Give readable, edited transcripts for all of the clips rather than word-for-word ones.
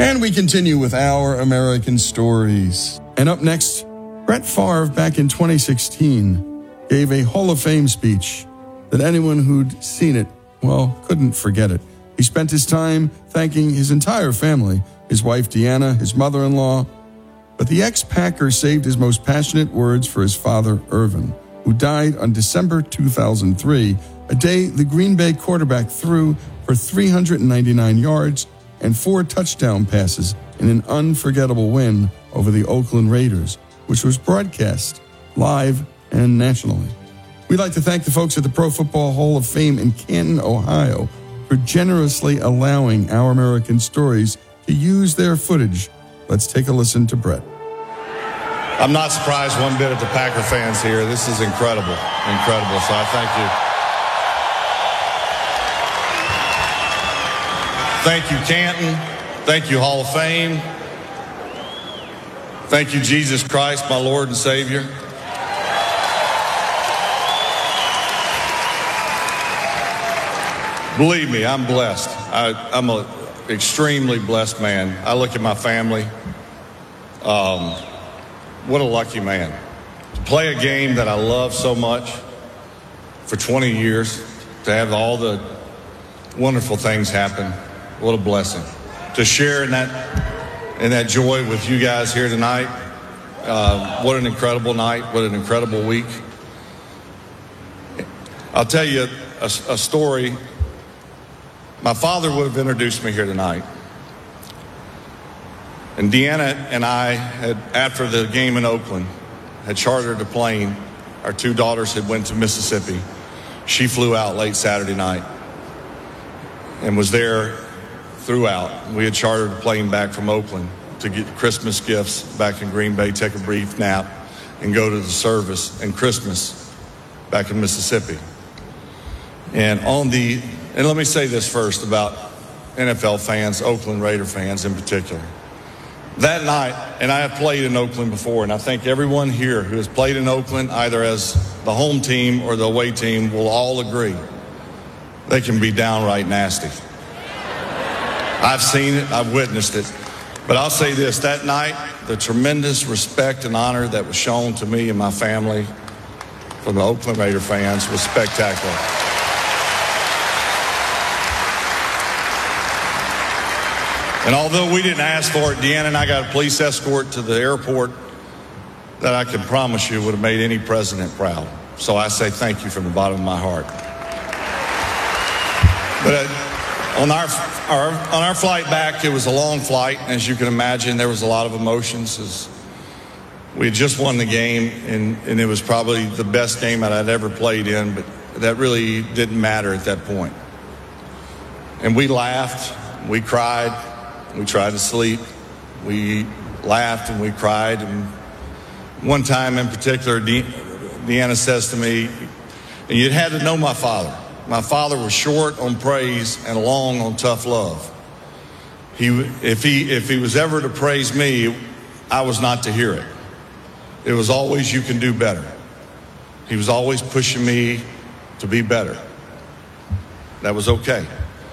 And we continue with Our American Stories. And up next, Brett Favre, back in 2016, gave a Hall of Fame speech that anyone who'd seen it, well, couldn't forget it. He spent his time thanking his entire family, his wife Deanna, his mother-in-law. But the ex-Packer saved his most passionate words for his father, Irvin, who died on December 2003, a day the Green Bay quarterback threw for 399 yards and 4 touchdown passes in an unforgettable win over the Oakland Raiders, which was broadcast live and nationally. We'd like to thank the folks at the Pro Football Hall of Fame in Canton, Ohio, for generously allowing Our American Stories to use their footage. Let's take a listen to Brett. I'm not surprised one bit at the Packer fans here. This is incredible, incredible. So I thank you. Thank you, Canton. Thank you, Hall of Fame. Thank you, Jesus Christ, my Lord and Savior. Believe me, I'm blessed. I'm an extremely blessed man. I look at my family. What a lucky man. To play a game that I love so much for 20 years, to have all the wonderful things happen. What a blessing. To share in that joy with you guys here tonight. What an incredible night. What an incredible week. I'll tell you a story. My father would have introduced me here tonight. And Deanna and I had, after the game in Oakland, had chartered a plane. Our 2 daughters had went to Mississippi. She flew out late Saturday night and was there throughout. We had chartered a plane back from Oakland to get Christmas gifts back in Green Bay, take a brief nap, and go to the service and Christmas back in Mississippi. And let me say this first about NFL fans, Oakland Raider fans in particular. That night, and I have played in Oakland before, and I think everyone here who has played in Oakland, either as the home team or the away team, will all agree they can be downright nasty. I've seen it, I've witnessed it. But I'll say this, that night, the tremendous respect and honor that was shown to me and my family from the Oakland Raider fans was spectacular. And although we didn't ask for it, Deanna and I got a police escort to the airport that I can promise you would have made any president proud. So I say thank you from the bottom of my heart. But on our flight back, it was a long flight. As you can imagine, there was a lot of emotions. As we had just won the game, and it was probably the best game that I'd ever played in, but that really didn't matter at that point. And we laughed, we cried, we tried to sleep, we laughed and we cried. And one time in particular, Deanna says to me, and you'd had to know my father. My father was short on praise and long on tough love. If he was ever to praise me, I was not to hear it. It was always, you can do better. He was always pushing me to be better. That was okay.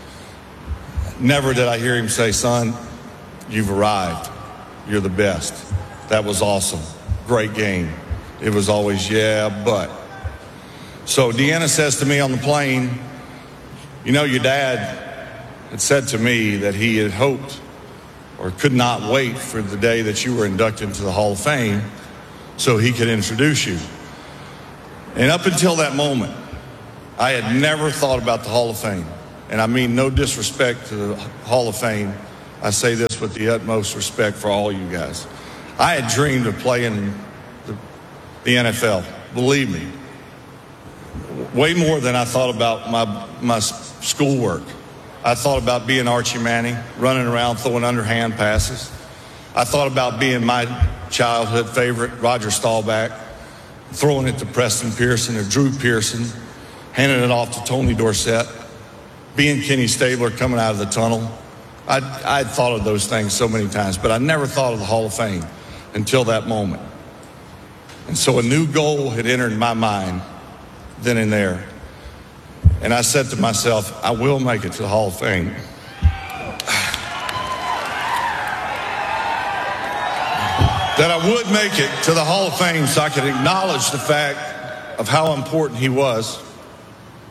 Never did I hear him say, son, you've arrived. You're the best. That was awesome. Great game. It was always, yeah, but. So Deanna says to me on the plane, you know, your dad had said to me that he had hoped or could not wait for the day that you were inducted into the Hall of Fame so he could introduce you. And up until that moment, I had never thought about the Hall of Fame. And I mean no disrespect to the Hall of Fame. I say this with the utmost respect for all you guys. I had dreamed of playing the NFL, believe me. Way more than I thought about my schoolwork. I thought about being Archie Manning, running around throwing underhand passes. I thought about being my childhood favorite, Roger Staubach, throwing it to Preston Pearson or Drew Pearson, handing it off to Tony Dorsett, being Kenny Stabler coming out of the tunnel. I'd thought of those things so many times, but I never thought of the Hall of Fame until that moment. And so a new goal had entered my mind then and there. And I said to myself, I will make it to the Hall of Fame. that I would make it to the Hall of Fame so I could acknowledge the fact of how important he was.